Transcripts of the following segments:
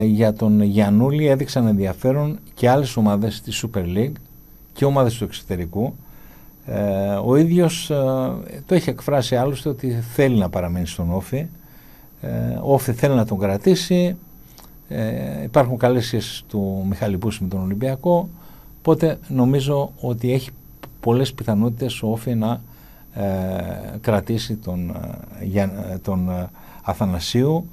Για τον Γιαννούλη έδειξαν ενδιαφέρον και άλλες ομάδες της Super League και ομάδες του εξωτερικού. Ο ίδιος το έχει εκφράσει άλλωστε ότι θέλει να παραμείνει στον Όφη. Ο Όφη θέλει να τον κρατήσει. Υπάρχουν καλές σχέσεις του Μιχαληπούση με τον Ολυμπιακό, οπότε νομίζω ότι έχει πολλές πιθανότητες ο Όφη να κρατήσει τον Αθανασίου,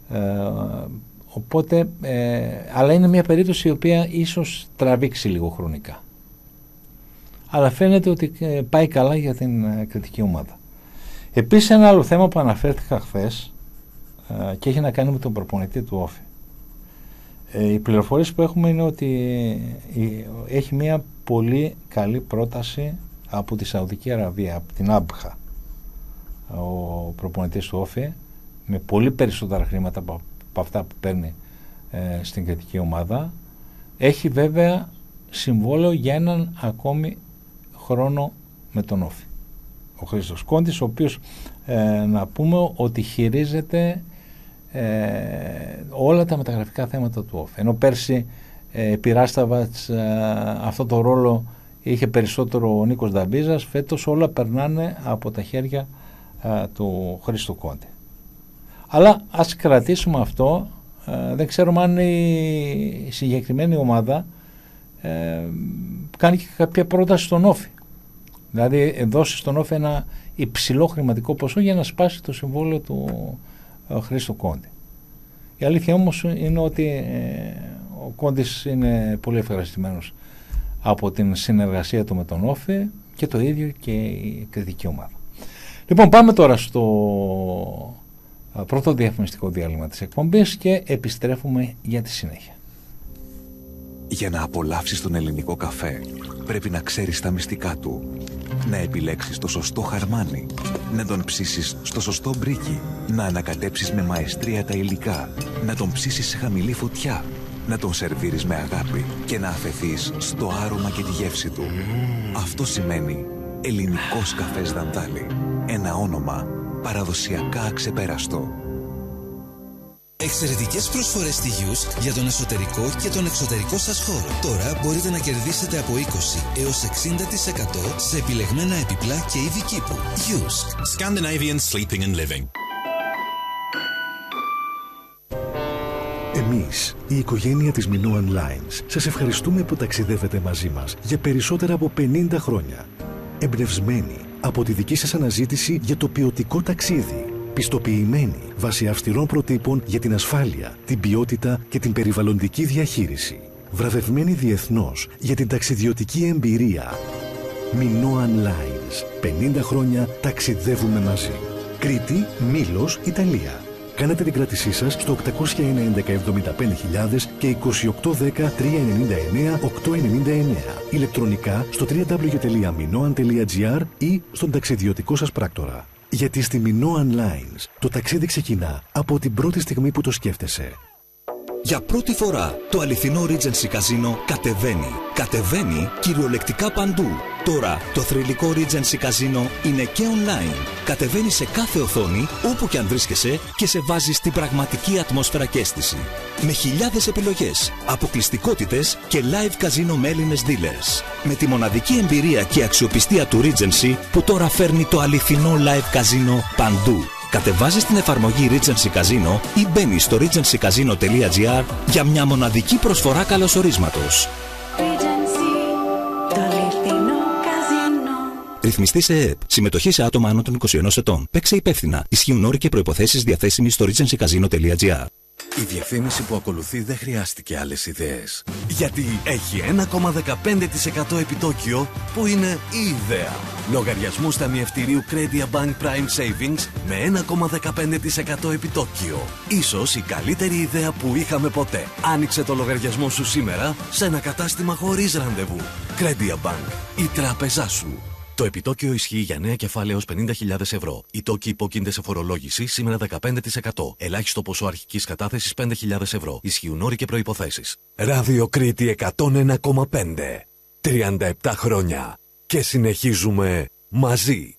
οπότε, αλλά είναι μια περίπτωση η οποία ίσως τραβήξει λίγο χρονικά, αλλά φαίνεται ότι πάει καλά για την κριτική ομάδα. Επίσης ένα άλλο θέμα που αναφέρθηκα χθες και έχει να κάνει με τον προπονητή του Όφη. Οι πληροφορίες που έχουμε είναι ότι έχει μια πολύ καλή πρόταση από τη Σαουδική Αραβία, από την Άμπχα, ο προπονητής του Όφη, με πολύ περισσότερα χρήματα από αυτά που παίρνει στην κριτική ομάδα. Έχει βέβαια συμβόλαιο για έναν ακόμη χρόνο με τον Όφη. Ο Χρήστος Κόντης, ο οποίος να πούμε ότι χειρίζεται όλα τα μεταγραφικά θέματα του Όφη. Ενώ πέρσι Πειράσταβατς αυτό το ρόλο είχε περισσότερο ο Νίκος Νταμπίζας, φέτος όλα περνάνε από τα χέρια του Χρήστου Κόντη. Αλλά ας κρατήσουμε αυτό. Δεν ξέρουμε αν η συγκεκριμένη ομάδα κάνει και κάποια πρόταση στον Όφη. Δηλαδή δώσει στον Όφη ένα υψηλό χρηματικό ποσό για να σπάσει το συμβόλαιο του Χρήστου Κόντη. Η αλήθεια όμως είναι ότι ο Κόντης είναι πολύ ευχαριστημένος από την συνεργασία του με τον Όφη και το ίδιο και η κριτική ομάδα. Λοιπόν, πάμε τώρα στο πρώτο διαφημιστικό διάλειμμα της εκπομπής και επιστρέφουμε για τη συνέχεια. Για να απολαύσεις τον ελληνικό καφέ πρέπει να ξέρεις τα μυστικά του, να επιλέξεις το σωστό χαρμάνι, να τον ψήσεις στο σωστό μπρίκι, να ανακατέψεις με μαεστρία τα υλικά, να τον ψήσεις σε χαμηλή φωτιά, να τον σερβίρεις με αγάπη και να αφεθείς στο άρωμα και τη γεύση του. Αυτό σημαίνει ελληνικός καφές Δανδάλη. Ένα όνομα παραδοσιακά αξεπέραστο. Εξαιρετικές προσφορές στη Yusk για τον εσωτερικό και τον εξωτερικό σας χώρο. Τώρα μπορείτε να κερδίσετε από 20 έως 60% σε επιλεγμένα επιπλά και είδη κήπου. Yusk. Scandinavian Sleeping and Living. Εμείς, η οικογένεια της Minoan Lines, σας ευχαριστούμε που ταξιδεύετε μαζί μας για περισσότερα από 50 χρόνια. Εμπνευσμένοι από τη δική σας αναζήτηση για το ποιοτικό ταξίδι. Πιστοποιημένοι βάσει αυστηρών προτύπων για την ασφάλεια, την ποιότητα και την περιβαλλοντική διαχείριση. Βραβευμένοι διεθνώς για την ταξιδιωτική εμπειρία. Minoan Lines. 50 χρόνια ταξιδεύουμε μαζί. Κρήτη, Μήλος, Ιταλία. Κάνετε την κράτησή σας στο 811-75.000 και 2810-399-899. Ηλεκτρονικά στο www.minoan.gr ή στον ταξιδιωτικό σας πράκτορα. Γιατί στη Minoan Lines το ταξίδι ξεκινά από την πρώτη στιγμή που το σκέφτεσαι. Για πρώτη φορά το αληθινό Regency Casino κατεβαίνει. Κατεβαίνει κυριολεκτικά παντού. Τώρα το θρυλικό Regency Casino είναι και online. Κατεβαίνει σε κάθε οθόνη, όπου και αν βρίσκεσαι, και σε βάζει στην πραγματική ατμόσφαιρα και αίσθηση. Με χιλιάδες επιλογές, αποκλειστικότητες και live casino με Έλληνες dealers. Με τη μοναδική εμπειρία και αξιοπιστία του Regency που τώρα φέρνει το αληθινό live casino παντού. Κατεβάζεις την εφαρμογή Regency Casino ή μπαίνεις στο regencycasino.gr για μια μοναδική προσφορά καλωσορίσματος. Ρυθμιστή σε ΕΕΠ. Συμμετοχή σε άτομα άνω των 21 ετών. Παίξε υπεύθυνα. Ισχύουν όροι και προϋποθέσεις διαθέσιμοι στο regencycasino.gr. Η διαφήμιση που ακολουθεί δεν χρειάστηκε άλλες ιδέες. Γιατί έχει 1,15% επιτόκιο που είναι η ιδέα. Λογαριασμού ταμιευτηρίου Credia Bank Prime Savings με 1,15% επιτόκιο. Ίσως η καλύτερη ιδέα που είχαμε ποτέ. Άνοιξε το λογαριασμό σου σήμερα σε ένα κατάστημα χωρίς ραντεβού. Credia Bank. Η τράπεζά σου. Το επιτόκιο ισχύει για νέα κεφάλαια έως 50.000 ευρώ. Οι τόκοι υπόκεινται σε φορολόγηση σήμερα 15%. Ελάχιστο ποσό αρχικής κατάθεσης 5.000 ευρώ. Ισχύουν όροι και προϋποθέσεις. Ράδιο Κρήτη 101,5. 37 χρόνια. Και συνεχίζουμε μαζί.